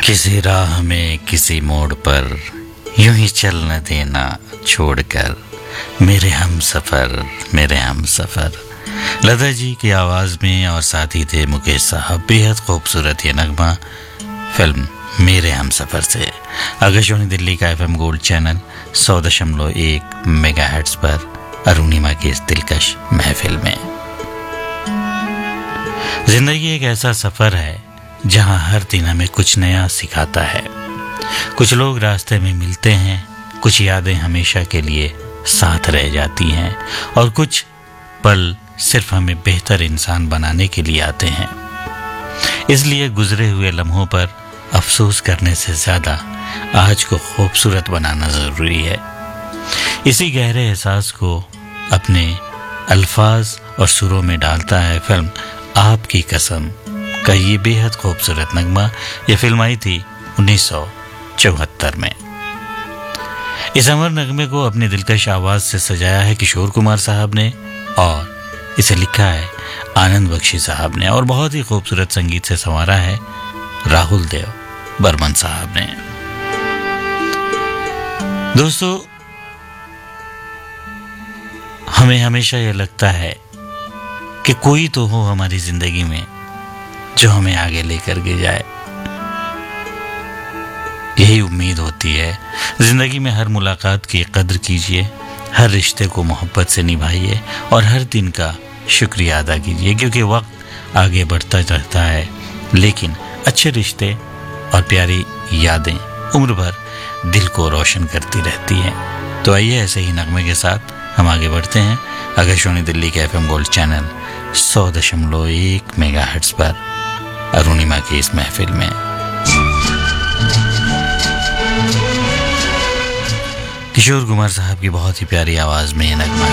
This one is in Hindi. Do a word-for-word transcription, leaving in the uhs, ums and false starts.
किसी राह में किसी मोड़ पर यूं ही चल न देना छोड़कर, मेरे हम सफ़र मेरे हम सफ़र। लता जी की आवाज़ में और साथ ही थे मुकेश साहब। बेहद खूबसूरत ये नगमा फिल्म मेरे हम सफ़र से। आकाशवाणी दिल्ली का एफएम गोल्ड चैनल सौ दशमलव एक मेगा हर्ट्ज़ पर अरुणिमा की इस दिलकश महफिल में। जिंदगी एक ऐसा सफ़र है जहां हर दिन हमें कुछ नया सिखाता है। कुछ लोग रास्ते में मिलते हैं, कुछ यादें हमेशा के लिए साथ रह जाती हैं और कुछ पल सिर्फ हमें बेहतर इंसान बनाने के लिए आते हैं। इसलिए गुजरे हुए लम्हों पर अफसोस करने से ज़्यादा आज को खूबसूरत बनाना ज़रूरी है। इसी गहरे एहसास को अपने अल्फाज और सुरों में डालता है फिल्म आपकी कसम का ये बेहद खूबसूरत नगमा। ये फिल्म आई थी उन्नीस सौ चौहत्तर में। इस अमर नगमे को अपनी दिलकश आवाज़ से सजाया है किशोर कुमार साहब ने और इसे लिखा है आनंद बख्शी साहब ने और बहुत ही खूबसूरत संगीत से संवारा है राहुल देव बर्मन साहब ने। दोस्तों, हमें हमेशा यह लगता है कि कोई तो हो हमारी जिंदगी में जो हमें आगे लेकर के जाए। यही उम्मीद होती है। जिंदगी में हर मुलाकात की कद्र कीजिए, हर रिश्ते को मोहब्बत से निभाइए और हर दिन का शुक्रिया अदा कीजिए, क्योंकि वक्त आगे बढ़ता रहता है लेकिन अच्छे रिश्ते और प्यारी यादें उम्र भर दिल को रोशन करती रहती हैं। तो आइए ऐसे ही नगमे के साथ हम आगे बढ़ते हैं आकाशवाणी दिल्ली के एफएम गोल्ड चैनल सौ दशमलव एक मेगा हर्ट्ज पर अरुणिमा की इस महफिल में। किशोर कुमार साहब की बहुत ही प्यारी आवाज में ये नगमा